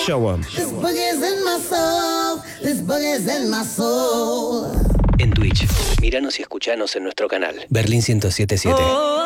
Show 'em. This boogie's in my soul. This boogie's in my soul. En Twitch, míranos y escuchanos en nuestro canal Berlín 1077.